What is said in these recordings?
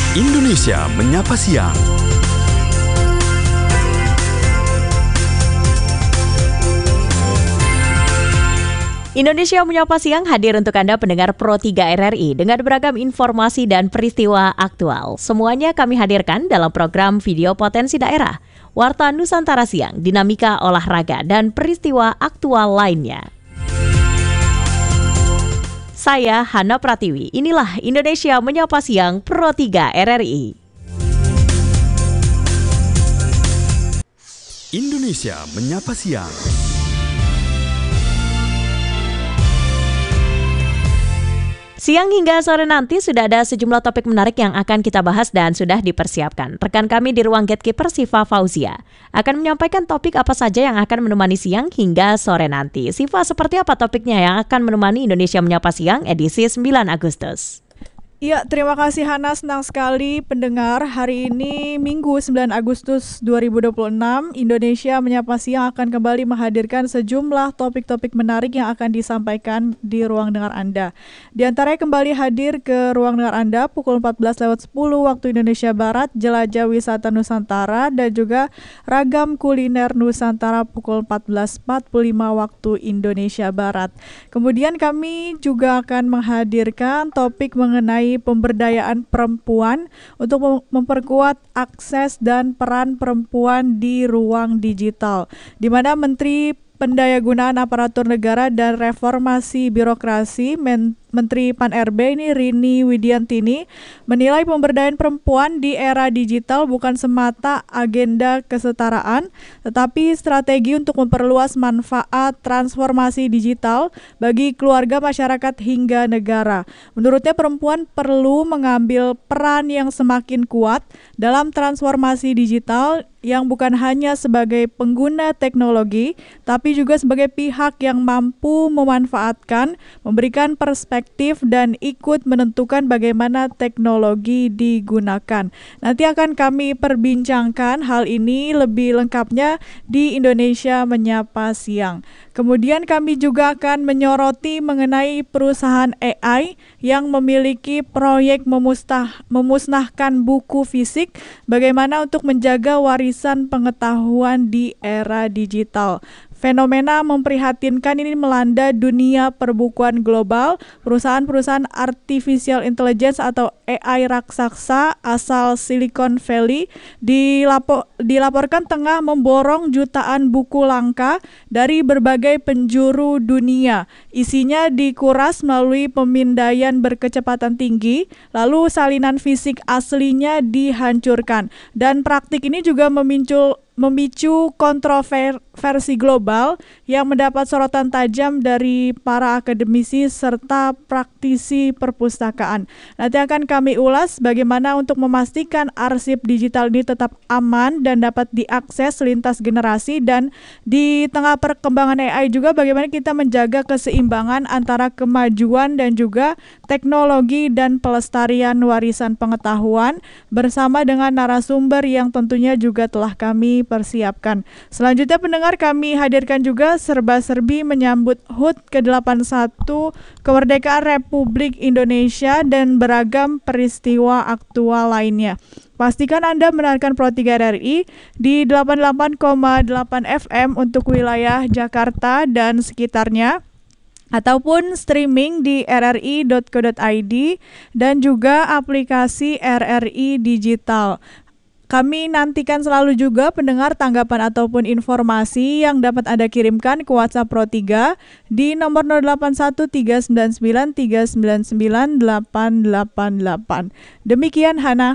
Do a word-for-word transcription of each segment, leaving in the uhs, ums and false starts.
Indonesia Menyapa Siang. Indonesia Menyapa Siang hadir untuk Anda pendengar Pro tiga R R I dengan beragam informasi dan peristiwa aktual. Semuanya kami hadirkan dalam program Video Potensi Daerah, Warta Nusantara Siang, dinamika olahraga, dan peristiwa aktual lainnya. Saya Hana Pratiwi, inilah Indonesia Menyapa Siang Pro tiga R R I. Indonesia Menyapa Siang. Siang hingga sore nanti sudah ada sejumlah topik menarik yang akan kita bahas dan sudah dipersiapkan. Rekan kami di ruang Gatekeeper, Siva Fauzia, akan menyampaikan topik apa saja yang akan menemani siang hingga sore nanti. Siva, seperti apa topiknya yang akan menemani Indonesia Menyapa Siang edisi sembilan Agustus? Ya, terima kasih Hana, senang sekali pendengar. Hari ini Minggu sembilan Agustus dua ribu dua puluh enam, Indonesia Menyapa Siang akan kembali menghadirkan sejumlah topik-topik menarik yang akan disampaikan di ruang dengar Anda. Di antaranya kembali hadir ke ruang dengar Anda pukul empat belas lewat sepuluh waktu Indonesia Barat, jelajah wisata Nusantara dan juga ragam kuliner Nusantara pukul empat belas empat puluh lima waktu Indonesia Barat. Kemudian kami juga akan menghadirkan topik mengenai pemberdayaan perempuan untuk memperkuat akses dan peran perempuan di ruang digital, di mana Menteri Pendayagunaan Aparatur Negara dan Reformasi Birokrasi Men- Menteri Pan R B ini Rini Widiantini menilai pemberdayaan perempuan di era digital bukan semata agenda kesetaraan, tetapi strategi untuk memperluas manfaat transformasi digital bagi keluarga, masyarakat hingga negara. Menurutnya perempuan perlu mengambil peran yang semakin kuat dalam transformasi digital yang bukan hanya sebagai pengguna teknologi, tapi juga sebagai pihak yang mampu memanfaatkan, memberikan perspektif, dan ikut menentukan bagaimana teknologi digunakan. Nanti akan kami perbincangkan hal ini lebih lengkapnya di Indonesia Menyapa Siang. Kemudian kami juga akan menyoroti mengenai perusahaan A I yang memiliki proyek memustah, memusnahkan buku fisik, bagaimana untuk menjaga warisan pengetahuan di era digital. Fenomena memprihatinkan ini melanda dunia perbukuan global. Perusahaan-perusahaan artificial intelligence atau A I raksasa asal Silicon Valley dilapor, dilaporkan tengah memborong jutaan buku langka dari berbagai penjuru dunia. Isinya dikuras melalui pemindaian berkecepatan tinggi, lalu salinan fisik aslinya dihancurkan. Dan praktik ini juga memicu memicu kontroversi global yang mendapat sorotan tajam dari para akademisi serta praktisi perpustakaan. Nanti akan kami ulas bagaimana untuk memastikan arsip digital ini tetap aman dan dapat diakses lintas generasi, dan di tengah perkembangan A I juga bagaimana kita menjaga keseimbangan antara kemajuan dan juga teknologi dan pelestarian warisan pengetahuan bersama dengan narasumber yang tentunya juga telah kami persiapkan. Selanjutnya pendengar, kami hadirkan juga serba-serbi menyambut H U T ke delapan puluh satu kemerdekaan Republik Indonesia dan beragam peristiwa aktual lainnya. Pastikan Anda mendengarkan Pro tiga R R I di delapan puluh delapan koma delapan F M untuk wilayah Jakarta dan sekitarnya, ataupun streaming di r r i dot co dot i d dan juga aplikasi R R I Digital. Kami nantikan selalu juga pendengar tanggapan ataupun informasi yang dapat Anda kirimkan ke WhatsApp Pro tiga di nomor nol delapan satu tiga sembilan sembilan tiga sembilan sembilan delapan delapan delapan. Demikian Hana.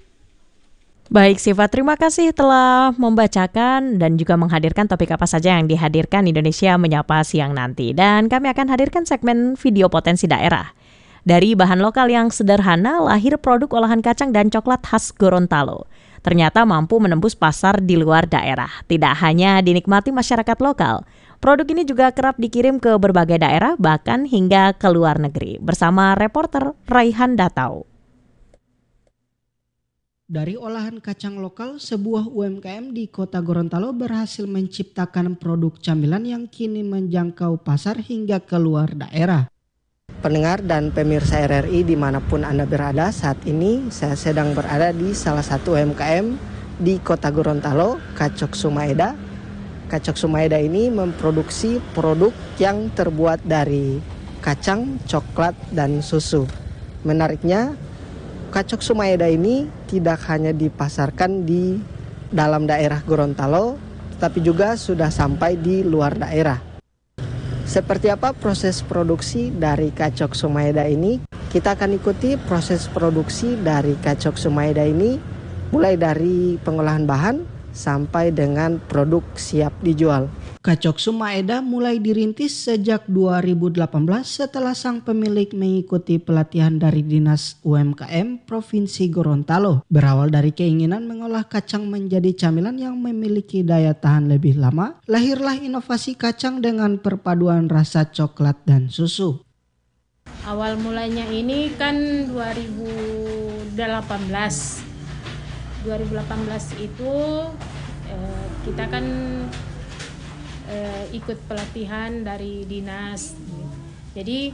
Baik Siva, terima kasih telah membacakan dan juga menghadirkan topik apa saja yang dihadirkan Indonesia Menyapa Siang nanti. Dan kami akan hadirkan segmen Video Potensi Daerah. Dari bahan lokal yang sederhana, lahir produk olahan kacang dan coklat khas Gorontalo. Ternyata mampu menembus pasar di luar daerah. Tidak hanya dinikmati masyarakat lokal, produk ini juga kerap dikirim ke berbagai daerah, bahkan hingga ke luar negeri. Bersama reporter Raihan Datau. Dari olahan kacang lokal, sebuah U M K M di kota Gorontalo berhasil menciptakan produk camilan yang kini menjangkau pasar hingga ke luar daerah. Pendengar dan pemirsa R R I dimanapun Anda berada, saat ini saya sedang berada di salah satu U M K M di Kota Gorontalo, Kacok Sumaeda. Kacok Sumaeda ini memproduksi produk yang terbuat dari kacang, coklat, dan susu. Menariknya, Kacok Sumaeda ini tidak hanya dipasarkan di dalam daerah Gorontalo, tetapi juga sudah sampai di luar daerah. Seperti apa proses produksi dari Kacok Sumaeda ini? Kita akan ikuti proses produksi dari Kacok Sumaeda ini mulai dari pengolahan bahan sampai dengan produk siap dijual. Kacok Sumaeda mulai dirintis sejak dua ribu delapan belas setelah sang pemilik mengikuti pelatihan dari Dinas U M K M Provinsi Gorontalo. Berawal dari keinginan mengolah kacang menjadi camilan yang memiliki daya tahan lebih lama, lahirlah inovasi kacang dengan perpaduan rasa coklat dan susu. Awal mulanya ini kan dua ribu delapan belas. dua ribu delapan belas itu eh, kita kan eh, ikut pelatihan dari dinas. Jadi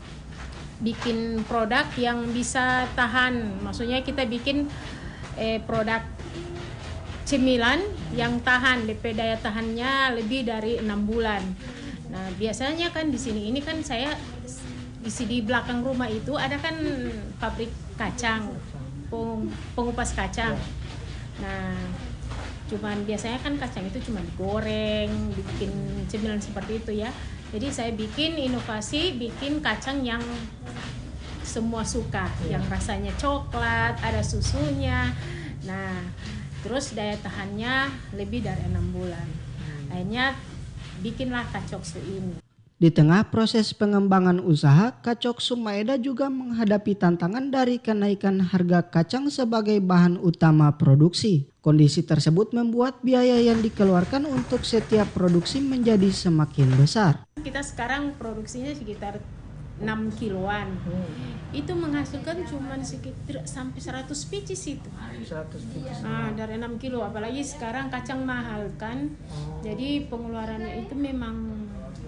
bikin produk yang bisa tahan. Maksudnya kita bikin eh, produk cemilan yang tahan, D P daya tahannya lebih dari enam bulan. Nah, biasanya kan di sini ini kan saya di di belakang rumah itu ada kan pabrik kacang, pengupas kacang. Nah, cuman biasanya kan kacang itu cuma digoreng, bikin cemilan seperti itu ya. Jadi saya bikin inovasi, bikin kacang yang semua suka, yang rasanya coklat, ada susunya. Nah, terus daya tahannya lebih dari enam bulan. Akhirnya bikinlah Kacok Su ini. Di tengah proses pengembangan usaha, Kacok Sumaeda juga menghadapi tantangan dari kenaikan harga kacang sebagai bahan utama produksi. Kondisi tersebut membuat biaya yang dikeluarkan untuk setiap produksi menjadi semakin besar. Kita sekarang produksinya sekitar enam kiloan. Itu menghasilkan cuma sekitar sampai seratus pieces itu. seratus pieces. Nah, dari enam kilo, apalagi sekarang kacang mahal kan. Jadi pengeluarannya itu memang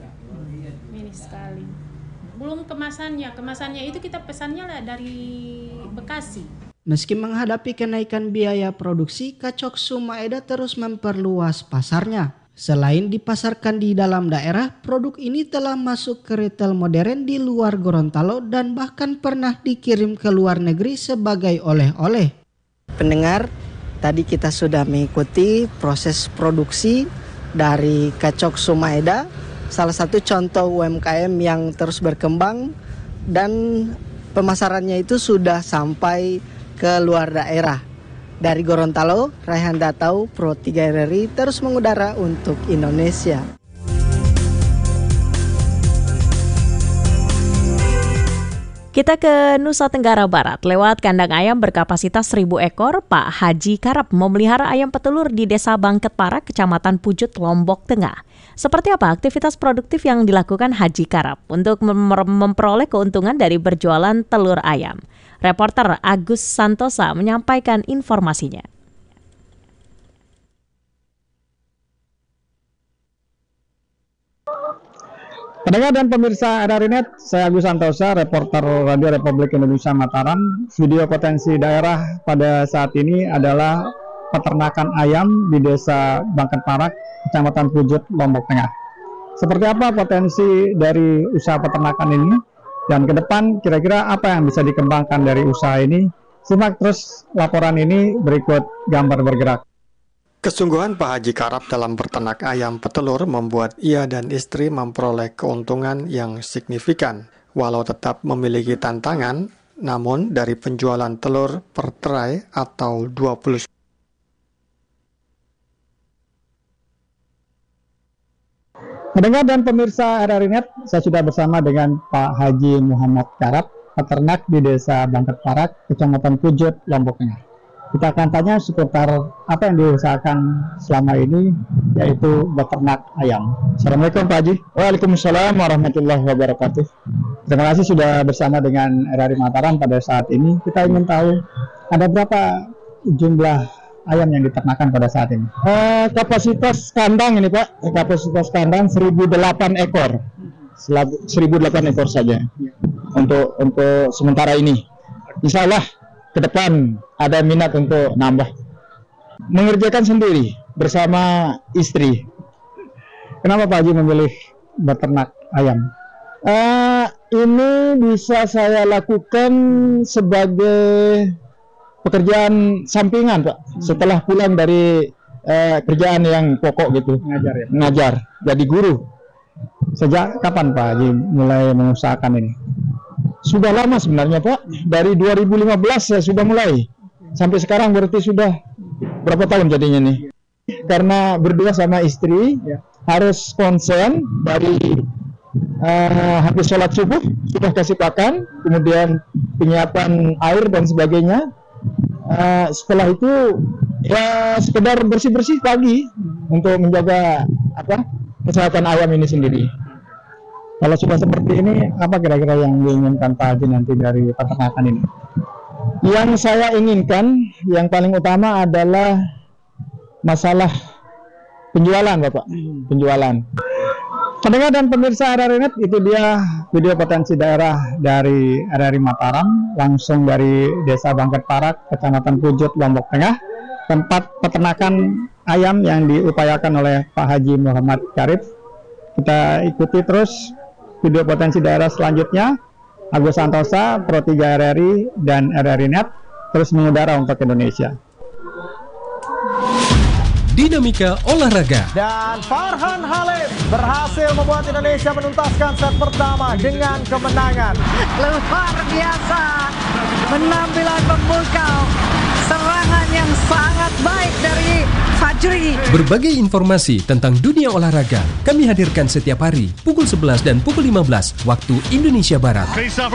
ini sekali. Belum kemasannya, kemasannya itu kita pesannya lah dari Bekasi. Meski menghadapi kenaikan biaya produksi, Kacok Sumaeda terus memperluas pasarnya. Selain dipasarkan di dalam daerah, produk ini telah masuk ke retail modern di luar Gorontalo dan bahkan pernah dikirim ke luar negeri sebagai oleh-oleh. Pendengar, tadi kita sudah mengikuti proses produksi dari Kacok Sumaeda, salah satu contoh U M K M yang terus berkembang dan pemasarannya itu sudah sampai ke luar daerah. Dari Gorontalo, Raihan Datau, Pro tiga R R I terus mengudara untuk Indonesia. Kita ke Nusa Tenggara Barat. Lewat kandang ayam berkapasitas seribu ekor, Pak Haji Karap memelihara ayam petelur di Desa Bangket Parak, Kecamatan Pujut, Lombok Tengah. Seperti apa aktivitas produktif yang dilakukan Haji Karap untuk mem- memperoleh keuntungan dari berjualan telur ayam? Reporter Agus Santosa menyampaikan informasinya. Pendengar dan pemirsa R R I Net, saya Agus Santosa, reporter Radio Republik Indonesia Mataram. Video potensi daerah pada saat ini adalah peternakan ayam di Desa Bangket Parak, Kecamatan Pujut, Lombok Tengah. Seperti apa potensi dari usaha peternakan ini? Dan ke depan kira-kira apa yang bisa dikembangkan dari usaha ini? Simak terus laporan ini berikut gambar bergerak. Kesungguhan Pak Haji Karap dalam berternak ayam petelur membuat ia dan istri memperoleh keuntungan yang signifikan. Walau tetap memiliki tantangan, namun dari penjualan telur per tray atau dua puluh Pendengar dan pemirsa R R I Net, saya sudah bersama dengan Pak Haji Muhammad Karap, peternak di Desa Bangket Parak, Kecamatan Pujut, Lombok Tengah. Kita akan tanya seputar apa yang diusahakan selama ini, yaitu beternak ayam. Assalamualaikum Pak Haji. Waalaikumsalam warahmatullahi wabarakatuh. Terima kasih sudah bersama dengan R R I Mataram pada saat ini. Kita ingin tahu ada berapa jumlah ayam yang diternakan pada saat ini? Uh, kapasitas kandang ini Pak, kapasitas kandang seribu delapan ekor. seribu delapan ekor saja. untuk untuk sementara ini. Insya Allah ke depan ada minat untuk nambah. Mengerjakan sendiri bersama istri. Kenapa Pak Haji memilih beternak ayam? Uh, ini bisa saya lakukan sebagai pekerjaan sampingan, Pak. Setelah pulang dari uh, kerjaan yang pokok gitu. Ngajar ya? Ngajar, jadi guru. Sejak kapan Pak Haji mulai mengusahakan ini? Sudah lama sebenarnya Pak. Dari dua ribu lima belas saya sudah mulai. Sampai sekarang berarti sudah berapa tahun jadinya nih? Karena berdua sama istri ya, harus konsen dari uh, habis sholat subuh sudah kasih pakan, kemudian penyiapan air dan sebagainya. Uh, setelah itu ya sekedar bersih-bersih pagi untuk menjaga apa kesehatan ayam ini sendiri. Kalau sudah seperti ini, apa kira-kira yang diinginkan Pak Haji nanti dari peternakan ini? Yang saya inginkan, yang paling utama adalah masalah penjualan, Bapak. Penjualan. Pendengar dan pemirsa R R I Net, itu dia video potensi daerah dari R R I Mataram, langsung dari Desa Bangket Parak, Kecamatan Pujut, Lombok Tengah, tempat peternakan ayam yang diupayakan oleh Pak Haji Muhammad Karib. Kita ikuti terus video potensi daerah selanjutnya. Agus Santosa, Pro tiga R R I, dan R R I Net terus mengudara untuk Indonesia. Dinamika olahraga. Dan Farhan Halim berhasil membuat Indonesia menuntaskan set pertama dengan kemenangan. Luar biasa, penampilan memukau, serangan yang sangat baik dari Fajri. Berbagai informasi tentang dunia olahraga kami hadirkan setiap hari pukul sebelas dan pukul lima belas waktu Indonesia Barat.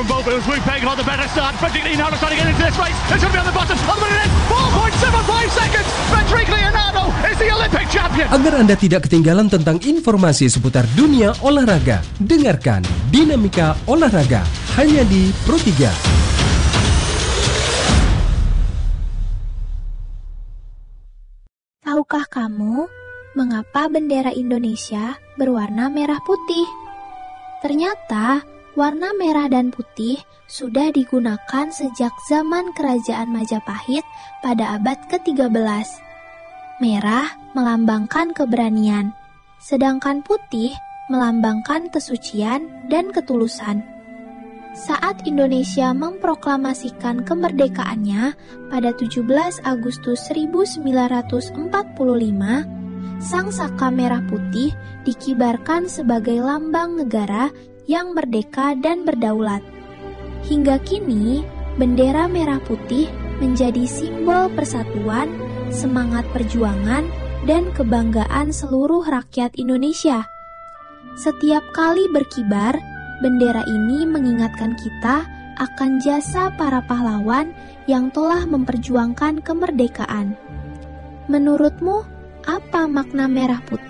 Agar Anda tidak ketinggalan tentang informasi seputar dunia olahraga, dengarkan Dinamika Olahraga hanya di Pro tiga. Tahukah kamu mengapa bendera Indonesia berwarna merah putih? Ternyata warna merah dan putih sudah digunakan sejak zaman Kerajaan Majapahit pada abad ke tiga belas. Merah melambangkan keberanian, sedangkan putih melambangkan kesucian dan ketulusan. Saat Indonesia memproklamasikan kemerdekaannya pada tujuh belas Agustus seribu sembilan ratus empat puluh lima, sang saka merah putih dikibarkan sebagai lambang negara yang merdeka dan berdaulat. Hingga kini, bendera merah putih menjadi simbol persatuan, semangat perjuangan, dan kebanggaan seluruh rakyat Indonesia. Setiap kali berkibar, bendera ini mengingatkan kita akan jasa para pahlawan yang telah memperjuangkan kemerdekaan. Menurutmu, apa makna merah putih?